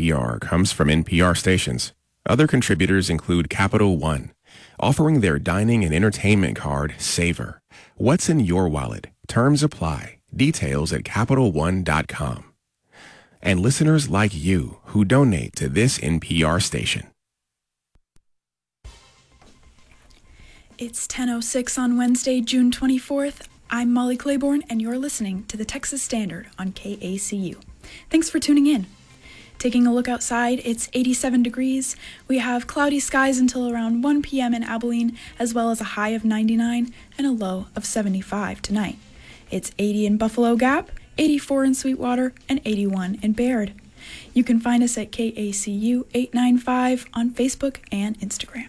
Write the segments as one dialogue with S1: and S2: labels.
S1: NPR comes from NPR stations. Other contributors include Capital One, offering their dining and entertainment card, Savor. What's in your wallet? Terms apply. Details at CapitalOne.com. And listeners like you who donate to this NPR station.
S2: It's 10:06 on Wednesday, June 24th. I'm Molly Claiborne, and you're listening to the Texas Standard on KACU. Thanks for tuning in. Taking a look outside, it's 87 degrees. We have cloudy skies until around 1 p.m. in Abilene, as well as a high of 99 and a low of 75 tonight. It's 80 in Buffalo Gap, 84 in Sweetwater, and 81 in Baird. You can find us at KACU 895 on Facebook and Instagram.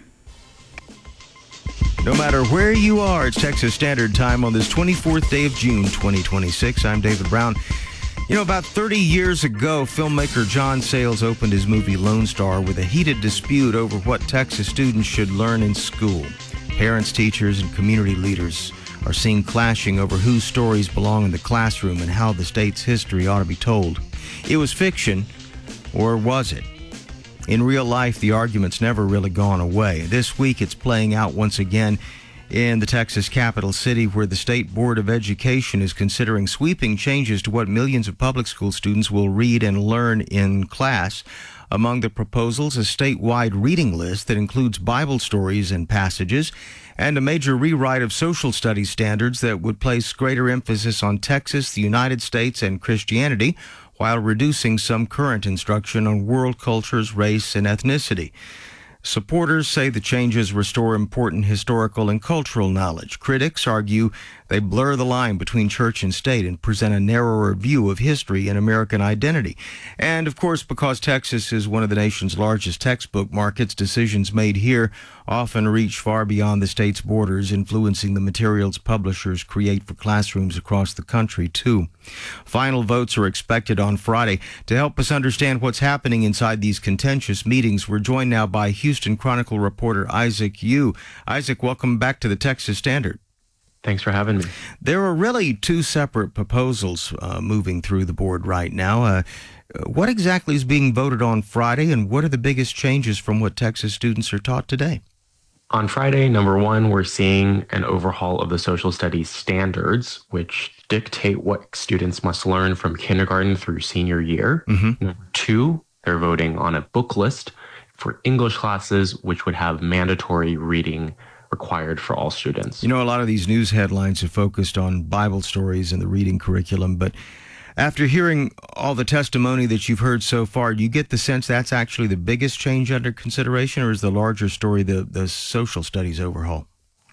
S3: No matter where you are, it's Texas Standard Time on this 24th day of June, 2026. I'm David Brown. You know, about 30 years ago, filmmaker John Sayles opened his movie Lone Star with a heated dispute over what Texas students should learn in school. Parents, teachers, and community leaders are seen clashing over whose stories belong in the classroom and how the state's history ought to be told. It was fiction, or was it? In real life, the argument's never really gone away. This week, it's playing out once again in the Texas capital city, where the State Board of Education is considering sweeping changes to what millions of public school students will read and learn in class. Among the proposals, a statewide reading list that includes Bible stories and passages, and a major rewrite of social studies standards that would place greater emphasis on Texas, the United States, and Christianity, while reducing some current instruction on world cultures, race, and ethnicity. Supporters say the changes restore important historical and cultural knowledge. Critics argue they blur the line between church and state and present a narrower view of history and American identity. And, of course, because Texas is one of the nation's largest textbook markets, decisions made here often reach far beyond the state's borders, influencing the materials publishers create for classrooms across the country, too. Final votes are expected on Friday. To help us understand what's happening inside these contentious meetings, we're joined now by Houston Chronicle reporter Isaac Yu. Isaac, welcome back to the Texas Standard.
S4: Thanks for having me.
S3: There are really two separate proposals moving through the board right now. What exactly is being voted on Friday, and what are the biggest changes from what Texas students are taught today?
S4: On Friday, number one, we're seeing an overhaul of the social studies standards, which dictate what students must learn from kindergarten through senior year. Number two, they're voting on a book list for English classes, which would have mandatory reading required for all students.
S3: You know, a lot of these news headlines have focused on Bible stories and the reading curriculum, but after hearing all the testimony that you've heard so far, do you get the sense that's actually the biggest change under consideration, or is the larger story the social studies overhaul?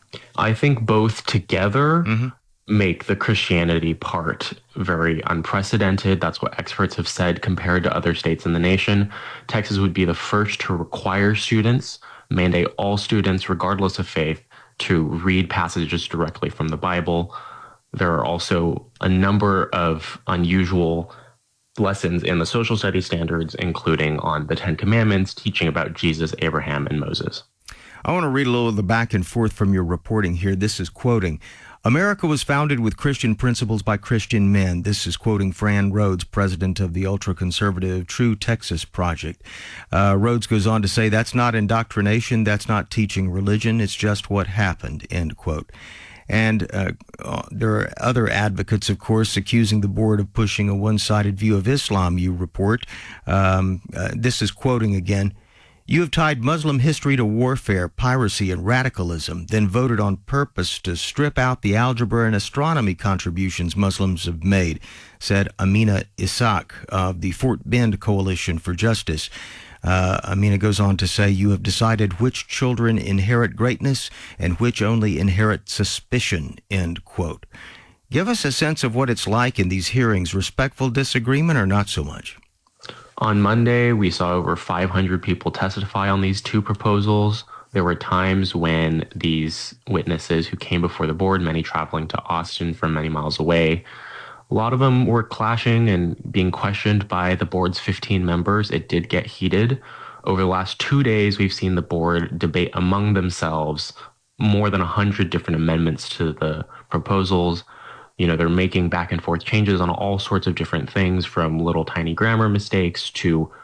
S4: I think both together make the Christianity part very unprecedented. That's what experts have said. Compared to other states in the nation, Texas would be the first to require students, mandate all students, regardless of faith, to read passages directly from the Bible. There are also a number of unusual lessons in the social studies standards, including on the Ten Commandments, teaching about Jesus, Abraham, and Moses.
S3: I want to read a little of the back and forth from your reporting here. This is quoting, "America was founded with Christian principles by Christian men." This is quoting Fran Rhodes, president of the ultra-conservative True Texas Project. Rhodes goes on to say, "That's not indoctrination, that's not teaching religion, it's just what happened," end quote. And there are other advocates, of course, accusing the board of pushing a one-sided view of Islam, you report. This is quoting again, "You have tied Muslim history to warfare, piracy, and radicalism, then voted on purpose to strip out the algebra and astronomy contributions Muslims have made," said Amina Ishaq of the Fort Bend Coalition for Justice. Amina goes on to say, "You have decided which children inherit greatness and which only inherit suspicion," end quote. Give us a sense of what it's like in these hearings. Respectful disagreement or not so much?
S4: On Monday, we saw over 500 people testify on these two proposals. There were times when these witnesses who came before the board, many traveling to Austin from many miles away, a lot of them were clashing and being questioned by the board's 15 members. It did get heated. Over the last 2 days, we've seen the board debate among themselves more than 100 different amendments to the proposals. You know, they're making back and forth changes on all sorts of different things, from little tiny grammar mistakes to